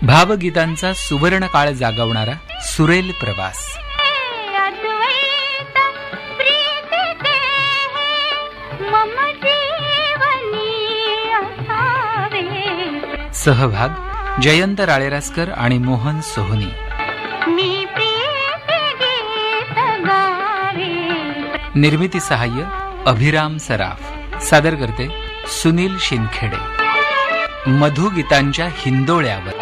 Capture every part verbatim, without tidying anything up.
भावगीतांचा सुवर्ण काळ जागवणारा सुरेल प्रवास. सहभाग जयंत राळेरासकर आणि मोहन सोहनी. निर्मिती सहाय्य अभिराम सराफ. सादर करते सुनील शिंदखेडे. मधुगीतांच्या हिंदोळ्यावर.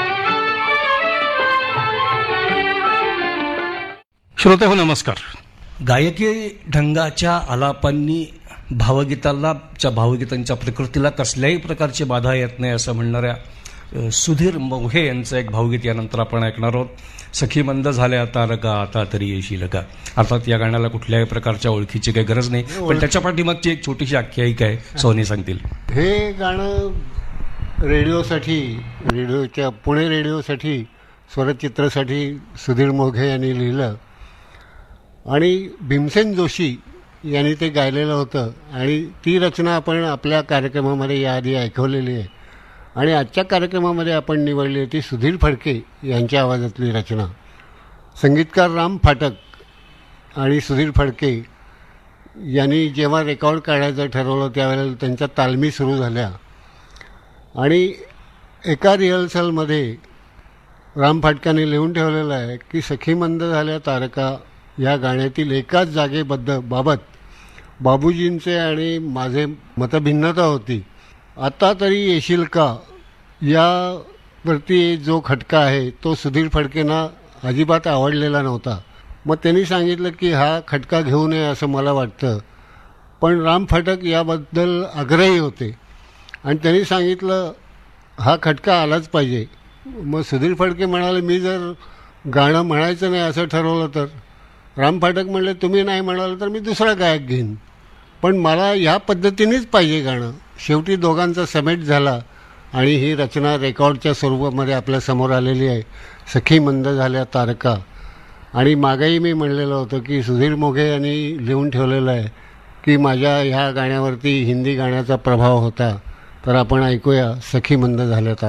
श्रोते हो नमस्कार. गायकी ढंगाच्या आलापांनी भावगीताला भावगीतांच्या प्रकृतीला कसल्याही प्रकारची बाधा येत नाही असं म्हणणाऱ्या सुधीर मोघे यांचं एक भावगीत यानंतर आपण ऐकणार आहोत. सखी मंद झाल्या तारका आता तरी येशील का. अर्थात या गाण्याला कुठल्याही प्रकारच्या ओळखीची काही गरज नाही, पण त्याच्या पाठीमागची एक छोटीशी आख्यायिका आहे. सोनी सांगतील. हे गाणं रेडिओसाठी, रेडिओच्या पुणे रेडिओसाठी, स्वरचित्रासाठी सुधीर मोघे यांनी लिहिलं आणि भीमसेन जोशी यांनी ते गायलेलं होतं. आणि ती रचना आपण आपल्या कार्यक्रमामध्ये याआधी ऐकवलेली आहे आणि आजच्या कार्यक्रमामध्ये आपण निवडली ती सुधीर फडके यांच्या आवाजातली रचना. संगीतकार राम फाटक आणि सुधीर फडके यांनी जेव्हा रेकॉर्ड काढायचं ठरवलं त्यावेळेला त्यांच्या तालमी सुरू झाल्या आणि एका रिहर्सलमध्ये राम फाटकाने लिहून ठेवलेलं आहे की सखी मंद झाल्या तारका या गाण्यातील एकाच जागेबद्द बाबत बाबूजींचे आणि माझे मतभिन्नता होती. आता तरी येशील का यावरती जो खटका आहे तो सुधीर फडकेंना अजिबात आवडलेला नव्हता. मग त्यांनी सांगितलं की हा खटका घेऊ नये असं मला वाटतं, पण राम फाटक याबद्दल आग्रही होते आणि त्यांनी सांगितलं हा खटका आलाच पाहिजे. मग सुधीर फडके म्हणाले मी जर गाणं म्हणायचं नाही असं ठरवलं तर. राम फाटक म्हणले तुम्ही नाही म्हणाल तर मी दुसरा गायक घेईन, पण मला ह्या पद्धतीनेच पाहिजे गाणं. शेवटी दोघांचा समेट झाला आणि ही रचना रेकॉर्डच्या स्वरूपामध्ये आपल्यासमोर आलेली आहे, सखी मंद झाल्या तारका. आणि मागेही मी म्हणलेलं होतं की सुधीर मोघे यांनी लिहून ठेवलेलं आहे की माझ्या ह्या गाण्यावरती हिंदी गाण्याचा प्रभाव होता. तर आपण ऐकूया सखी मंद झाल्या तारका.